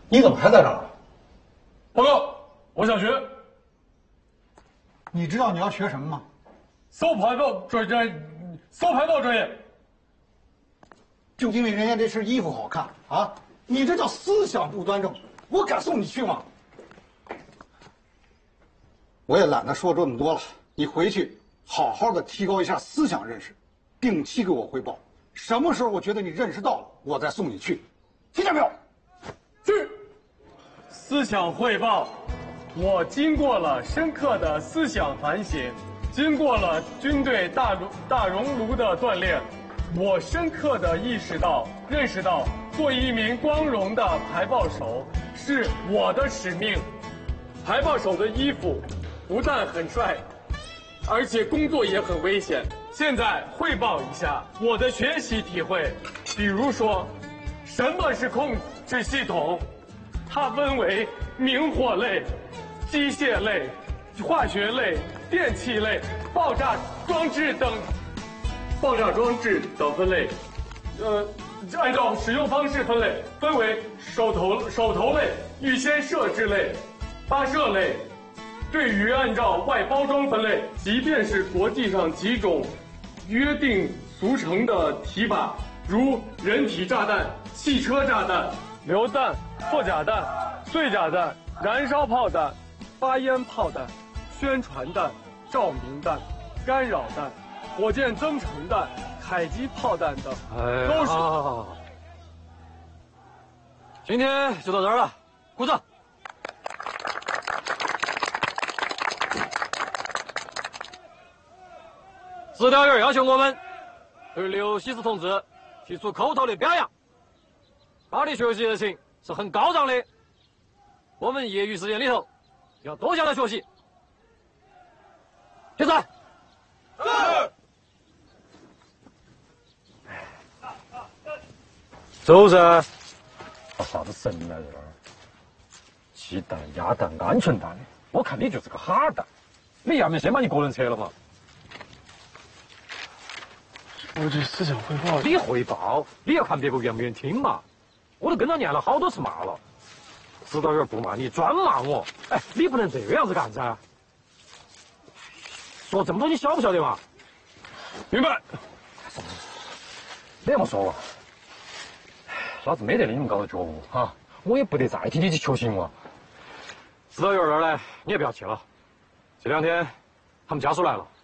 你怎么还在这儿？ 报告，我想学。 你知道你要学什么吗？ 搜排报专业。 就因为人家这身衣服好看啊，你这叫思想不端正，我敢送你去吗？我也懒得说这么多了，你回去好好的提高一下思想认识，定期给我汇报。什么时候我觉得你认识到了，我再送你去，听见没有？ 去。思想汇报。我经过了深刻的思想反省，经过了军队大熔炉的锻炼，我深刻地认识到，做一名光荣的排报手是我的使命。排报手的衣服不但很帅，而且工作也很危险。现在汇报一下我的学习体会，比如说，什么是控制系统？它分为明火类、机械类、化学类、电气类、爆炸装置等分类。按照使用方式分类，分为手头类、预先设置类、发射类。对于按照外包装分类，即便是国际上几种约定俗成的提法，如人体炸弹、汽车炸弹、榴弹、破甲弹、碎甲弹、燃烧炮弹、发烟炮弹、宣传弹、照明弹、干扰弹、火箭增程弹、迫击炮弹等，都是。 今天就到这儿了，鼓掌。指导员要求我们对刘喜事同志提出口头的表扬，他的学习热情是很高涨的，我们业余时间里头要多向他学习。现在，走噻！啥子神来着？鸡蛋、鸭蛋、鹌鹑蛋，我看你就是个哈蛋，你要么先把你个人撤了嘛。 我这思想汇报， 你汇报，你要看别个愿不愿意听嘛。我都跟他念了好多次骂了，指导员不骂你，专骂我。哎，你不能这个样子干噻。说这么多，你晓不晓得嘛？ 明白。 你这么说嘛，老子没得你那么高的觉悟哈，我也不得再替你去求情我。指导员那儿呢，你也不要去了。这2天他们家属来了。